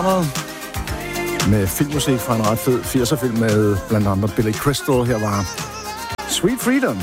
Med filmmusik fra en ret fed 80'er-film med blandt andet Billy Crystal. Her var Sweet Freedom.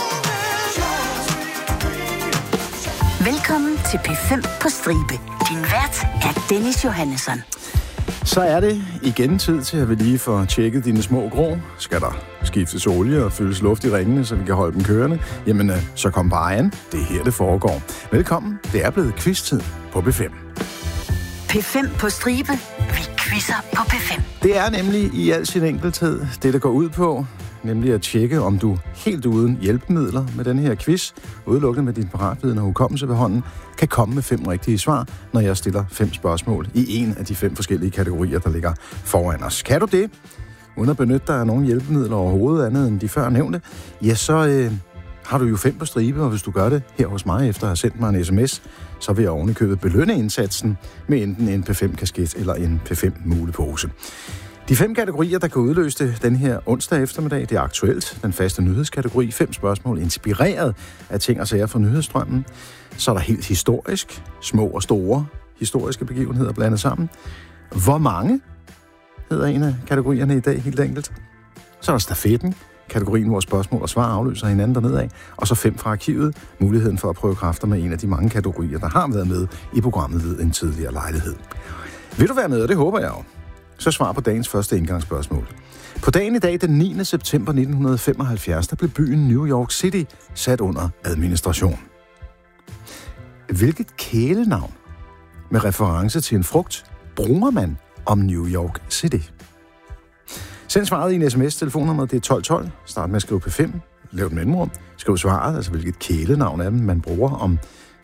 Velkommen til P5 på stribe. Din vært er Dennis Johannesson. Så er det igen tid til, at vi lige får tjekket dine små grå. Skal der skiftes olie og fyldes luft i ringene, så vi kan holde dem kørende? Jamen, så kom bare an. Det er her, det foregår. Velkommen. Det er blevet quiz-tid på P5. P5 på stribe. Vi quizzer på P5. Det er nemlig i al sin enkelthed det, der går ud på, nemlig at tjekke, om du helt uden hjælpemidler med denne her quiz, udelukkende med din paratviden og hukommelse ved hånden, kan komme med 5 rigtige svar, når jeg stiller 5 spørgsmål i en af de 5 forskellige kategorier, der ligger foran os. Kan du det, uden at benytte dig af nogle hjælpemidler overhovedet andet end de før nævnte, ja, så har du jo 5 på stribe, og hvis du gør det her hos mig efter at have sendt mig en sms, så vil jeg ovenikøbet belønne indsatsen med enten en P5-kasket eller en P5-mulepose. De 5 kategorier, der kan udløse det den her onsdag eftermiddag, det er aktuelt, den faste nyhedskategori, 5 spørgsmål inspireret af ting og sager fra nyhedsstrømmen. Så er der helt historisk, små og store historiske begivenheder blandet sammen. Hvor mange hedder en af kategorierne i dag, helt enkelt. Så er der stafetten, kategorien, hvor spørgsmål og svar afløser hinanden dernede af. Og så 5 fra arkivet, muligheden for at prøve kræfter med en af de mange kategorier, der har været med i programmet ved en tidligere lejlighed. Vil du være med, og det håber jeg jo. Så svar på dagens første indgangsspørgsmål. På dagen i dag, den 9. september 1975, der blev byen New York City sat under administration. Hvilket kælenavn med reference til en frugt bruger man om New York City? Send svaret i en sms. Telefonnummeret det er 1212. Start med at skrive P5. Lav et mellemrum. Skriv svaret, altså hvilket kælenavn af dem man bruger om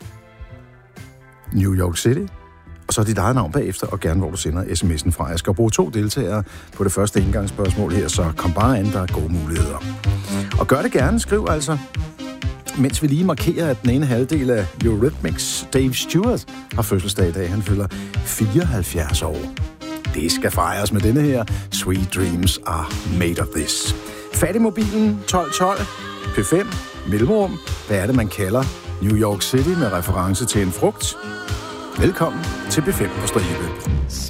New York City. Og så dit eget navn bagefter, og gerne hvor du sender sms'en fra. Jeg skal bruge 2 deltagere på det første indgangsspørgsmål her, så kom bare an, der er gode muligheder. Og gør det gerne, skriv altså, mens vi lige markerer, at den ene halvdel af Eurythmics, Dave Stewart, har fødselsdag i dag. Han fylder 74 år. Det skal fejres med denne her Sweet Dreams Are Made of This. Fat i mobilen 1212, P5, mellemrum. Hvad er det, man kalder New York City med reference til en frugt? Velkommen til P5 på stribe.